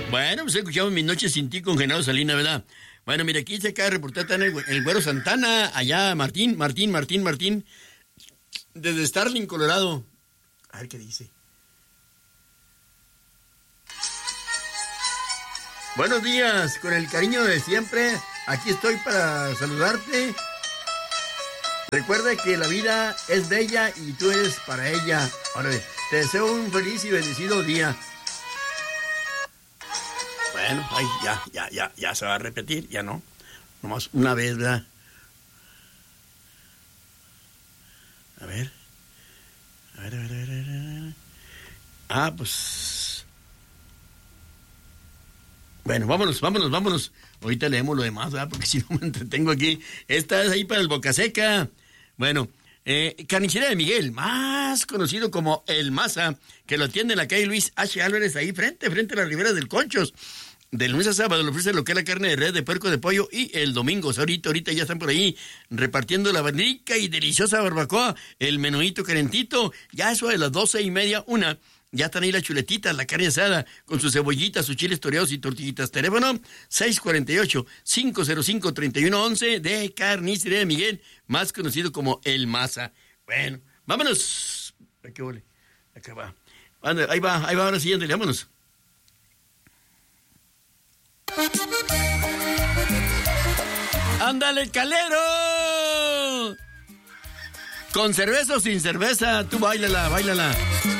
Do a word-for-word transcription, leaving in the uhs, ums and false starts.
Bueno, pues escuchamos Mis noches sin ti con Genaro Salinas, ¿verdad? Bueno, mira, aquí se acaba de reportar en el, el Güero Santana, allá Martín, Martín, Martín, Martín, desde Starling, Colorado. A ver qué dice. Buenos días, con el cariño de siempre, aquí estoy para saludarte. Recuerda que la vida es bella y tú eres para ella. Ahora, te deseo un feliz y bendecido día. Bueno, ay, ya, ya, ya, ya se va a repetir, ya no. Nomás una vez, ¿verdad? A ver. A ver, a ver, a ver, a ver. Ah, pues... Bueno, vámonos, vámonos, vámonos. Ahorita leemos lo demás, ¿verdad? Porque si no me entretengo aquí. Esta es ahí para el Boca Seca. Bueno, eh, Carnicería de Miguel, más conocido como El Maza, que lo atiende en la calle Luis H. Álvarez, ahí frente, frente a las riberas del Conchos. De lunes a sábado le ofrece lo que es la carne de res, de puerco, de pollo y el domingo. O sea, ahorita, ahorita ya están por ahí repartiendo la rica y deliciosa barbacoa, el menuito calentito, ya eso de las doce y media, una. Ya están ahí las chuletitas, la carne asada, con sus cebollitas, sus chiles toreados y tortillitas. Teléfono seis cuatro ocho, cinco cero cinco, tres uno uno uno de Carnicería de Miguel, más conocido como El Maza. Bueno, vámonos. ¿Qué vole? Acá va. Ahí va, ahí va, ahora siguiente, vámonos. ¡Ándale, Calero! Con cerveza o sin cerveza, tú báilala, báilala.